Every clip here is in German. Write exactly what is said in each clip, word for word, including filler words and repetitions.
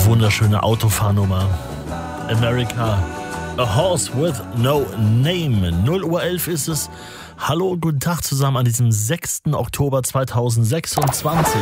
Wunderschöne Autofahrnummer. America, a horse with no name. null Uhr elf ist es. Hallo, guten Tag zusammen an diesem sechsten Oktober zweitausendsechsundzwanzig.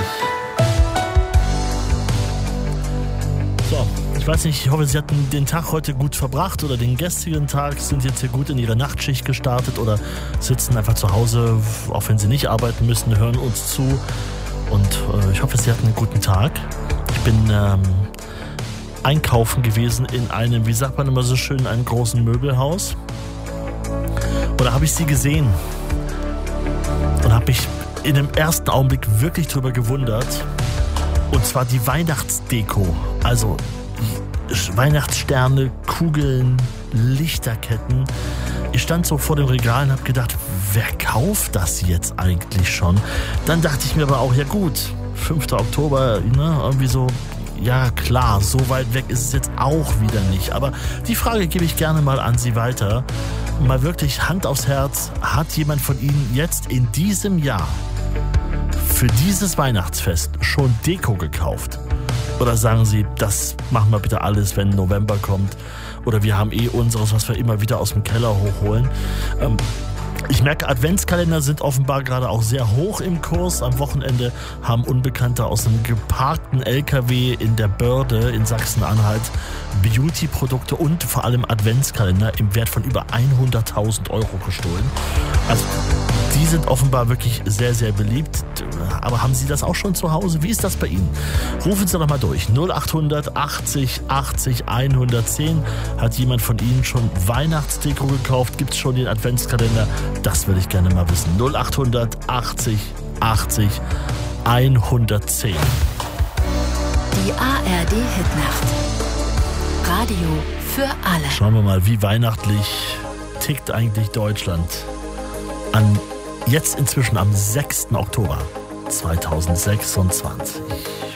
So, ich weiß nicht, ich hoffe, Sie hatten den Tag heute gut verbracht oder den gestrigen Tag, sind jetzt hier gut in Ihre Nachtschicht gestartet oder sitzen einfach zu Hause, auch wenn Sie nicht arbeiten müssen, hören uns zu. Und äh, ich hoffe, Sie hatten einen guten Tag. Ich bin ähm, einkaufen gewesen in einem, wie sagt man immer so schön, einem großen Möbelhaus. Und da habe ich sie gesehen und habe mich in dem ersten Augenblick wirklich drüber gewundert. Und zwar die Weihnachtsdeko. Also Weihnachtssterne, Kugeln, Lichterketten. Ich stand so vor dem Regal und habe gedacht, wer kauft das jetzt eigentlich schon? Dann dachte ich mir aber auch, ja gut, fünfter Oktober, ne, irgendwie so, ja klar, so weit weg ist es jetzt auch wieder nicht. Aber die Frage gebe ich gerne mal an Sie weiter. Mal wirklich Hand aufs Herz, hat jemand von Ihnen jetzt in diesem Jahr für dieses Weihnachtsfest schon Deko gekauft? Oder sagen Sie, das machen wir bitte alles, wenn November kommt? Oder wir haben eh unseres, was wir immer wieder aus dem Keller hochholen. Ähm, Ich merke, Adventskalender sind offenbar gerade auch sehr hoch im Kurs. Am Wochenende haben Unbekannte aus einem geparkten L K W in der Börde in Sachsen-Anhalt Beauty-Produkte und vor allem Adventskalender im Wert von über hunderttausend Euro gestohlen. Also die sind offenbar wirklich sehr, sehr beliebt. Aber haben Sie das auch schon zu Hause? Wie ist das bei Ihnen? Rufen Sie doch mal durch. null achthundert achtzig achtzig hundertzehn. Hat jemand von Ihnen schon Weihnachtsdeko gekauft? Gibt es schon den Adventskalender? Das würde ich gerne mal wissen. null achthundert achtzig achtzig hundertzehn. Die A R D-Hitnacht. Radio für alle. Schauen wir mal, wie weihnachtlich tickt eigentlich Deutschland an jetzt inzwischen am sechsten Oktober zweitausendsechsundzwanzig.